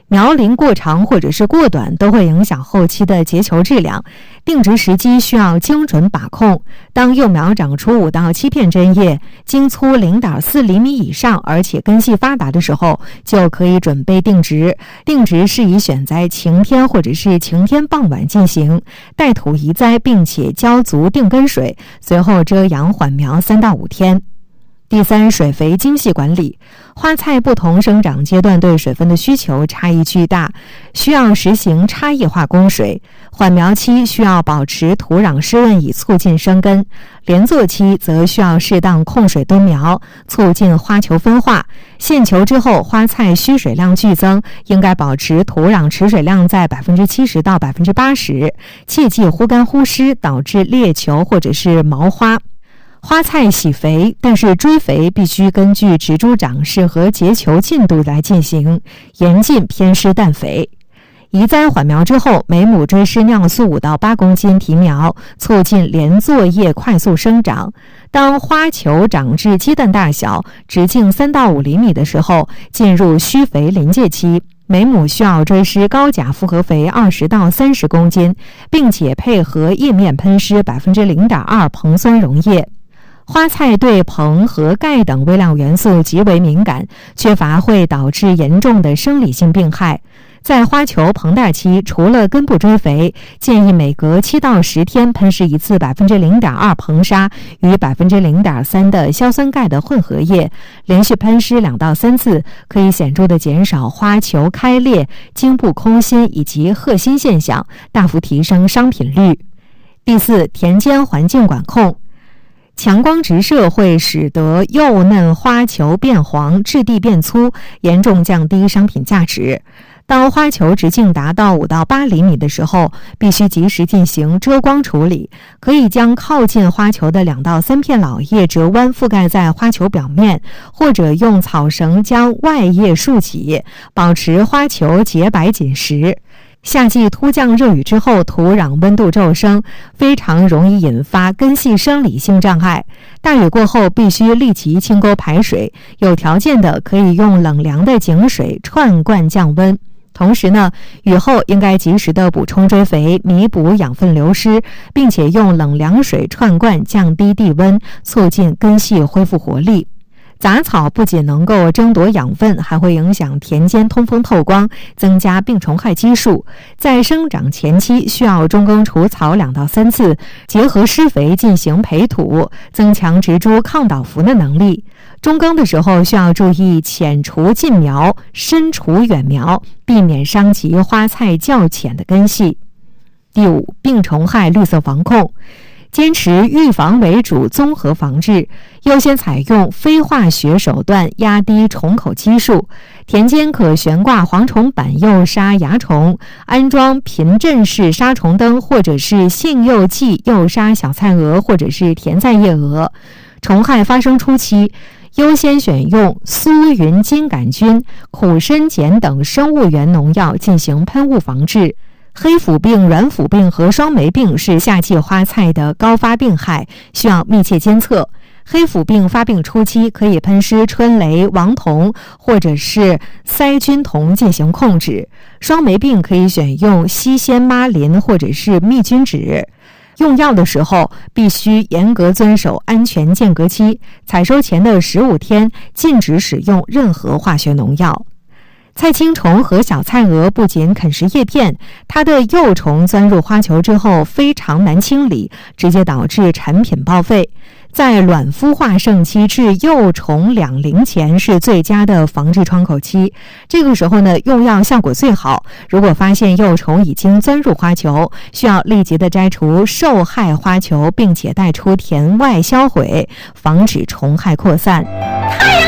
苗龄过长或者是过短都会影响后期的结球质量，定植时机需要精准把控。当幼苗长出5到7片针叶，茎粗 0.4 厘米以上，而且根系发达的时候，就可以准备定植。定植适宜选在晴天或者是晴天傍晚进行，带土移栽，并且浇足定根水，随后遮阳缓苗3到5天。第3，水肥精细管理。花菜不同生长阶段对水分的需求差异巨大，需要实行差异化供水。缓苗期需要保持土壤湿润以促进生根，连作期则需要适当控水蹲苗，促进花球分化。现球之后，花菜需水量剧增，应该保持土壤持水量在 70%到 80%， 切忌忽干忽湿，导致裂球或者是毛花。花菜喜肥，但是追肥必须根据植株长势和结球进度来进行，严禁偏施氮肥。移栽缓苗之后，每亩追施尿素5到8公斤提苗，促进连作叶快速生长。当花球长至鸡蛋大小，直径3到5厘米的时候，进入需肥临界期。每亩需要追施高钾复合肥20到30公斤，并且配合叶面喷施 0.2% 硼酸溶液。花菜对硼和钙等微量元素极为敏感，缺乏会导致严重的生理性病害。在花球膨大期，除了根部追肥，建议每隔7到10天喷施一次 0.2% 硼砂与 0.3% 的硝酸钙的混合液，连续喷施2到3次，可以显著地减少花球开裂、茎部空心以及褐心现象，大幅提升商品率。第4，田间环境管控。强光直射会使得幼嫩花球变黄，质地变粗，严重降低商品价值。当花球直径达到5到8厘米的时候，必须及时进行遮光处理，可以将靠近花球的2到3片老叶折弯覆盖在花球表面，或者用草绳将外叶竖起，保持花球洁白紧实。夏季突降热雨之后，土壤温度骤升，非常容易引发根系生理性障碍。大雨过后必须立即清沟排水，有条件的可以用冷凉的井水串灌降温。同时呢，雨后应该及时的补充追肥，弥补养分流失，并且用冷凉水串灌降低地温，促进根系恢复活力。杂草不仅能够争夺养分，还会影响田间通风透光，增加病虫害基数。在生长前期需要中耕除草2到3次，结合施肥进行培土，增强植株抗倒伏的能力。中耕的时候需要注意浅除近苗，深除远苗，避免伤及花菜较浅的根系。第5，病虫害绿色防控。坚持预防为主综合防治，优先采用非化学手段压低虫口基数。田间可悬挂蝗虫板诱杀蚜虫，安装频振式杀虫灯，或者是性诱剂诱杀小菜蛾或者是甜菜叶蛾。虫害发生初期，优先选用苏云金杆菌、苦参碱等生物源农药进行喷雾防治。黑腐病、软腐病和双霉病是夏季花菜的高发病害，需要密切监测。黑腐病发病初期可以喷施春雷、王酮或者是塞菌酮进行控制。双霉病可以选用西仙妈林或者是密菌酯。用药的时候必须严格遵守安全间隔期，采收前的15天禁止使用任何化学农药。菜青虫和小菜蛾不仅啃食叶片，它的幼虫钻入花球之后非常难清理，直接导致产品报废。在卵孵化盛期至幼虫2龄前是最佳的防治窗口期，这个时候呢，用药效果最好。如果发现幼虫已经钻入花球，需要立即的摘除受害花球，并且带出田外销毁，防止虫害扩散。